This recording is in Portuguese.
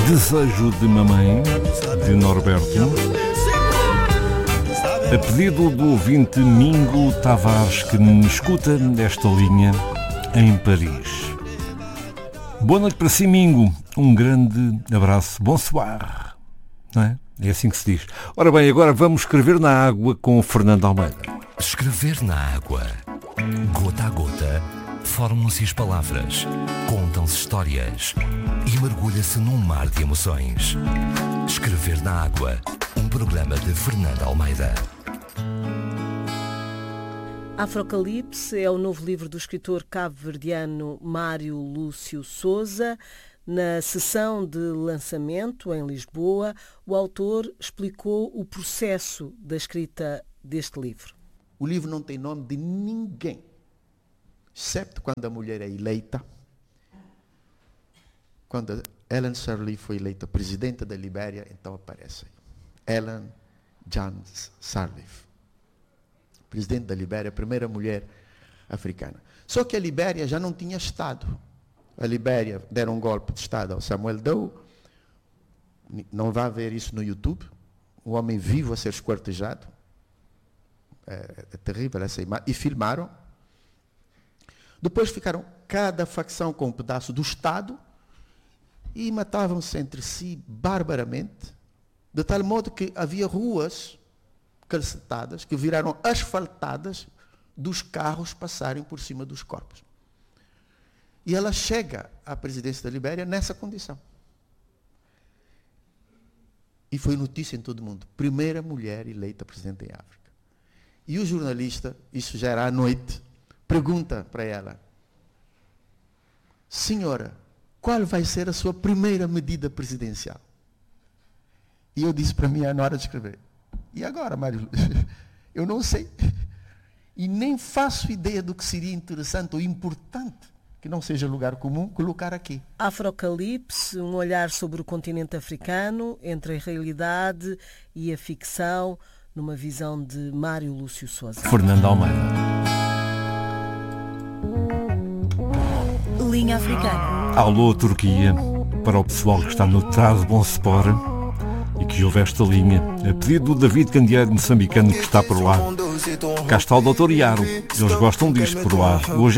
Desejo de Mamãe, de Norberto, a pedido do ouvinte Mingo Tavares, que me escuta nesta linha em Paris. Boa noite para si, Mingo. Um grande abraço. Bonsoir. Não é? É assim que se diz. Ora bem, agora vamos escrever na água com o Fernando Almeida. Escrever na água. Gota a gota, formam-se as palavras, contam-se histórias e mergulha-se num mar de emoções. Escrever na água. Um programa de Fernando Almeida. Afrocalipse é o novo livro do escritor cabo-verdiano Mário Lúcio Souza. Na sessão de lançamento em Lisboa, o autor explicou o processo da escrita deste livro. O livro não tem nome de ninguém, excepto quando a mulher é eleita. Quando Ellen Sirleaf foi eleita presidenta da Libéria, então aparece Ellen Jones Sirleaf, presidente da Libéria, a primeira mulher africana. Só que a Libéria já não tinha Estado. A Libéria deram um golpe de Estado ao Samuel Doe. Não vai ver isso no YouTube. Um homem vivo a ser esquartejado. É terrível essa imagem. E filmaram. Depois ficaram cada facção com um pedaço do Estado e matavam-se entre si barbaramente, de tal modo que havia ruas calcetadas que viraram asfaltadas dos carros passarem por cima dos corpos. E ela chega à presidência da Libéria nessa condição. E foi notícia em todo o mundo. Primeira mulher eleita presidente em África. E o jornalista, isso já era à noite, pergunta para ela: senhora, qual vai ser a sua primeira medida presidencial? E eu disse para mim na hora de escrever: e agora, Mário? Eu não sei. E nem faço ideia do que seria interessante ou importante, que não seja lugar comum, colocar aqui. Afrocalipse, um olhar sobre o continente africano, entre a realidade e a ficção, numa visão de Mário Lúcio Souza. Fernando Almeida. Linha Africana. Alô, Turquia, para o pessoal que está no Trás Bonspor e que ouve esta linha, a pedido do David Candeeiro, moçambicano, que está por lá. Cá está o Dr. Iaro, eles gostam disto por lá. Hoje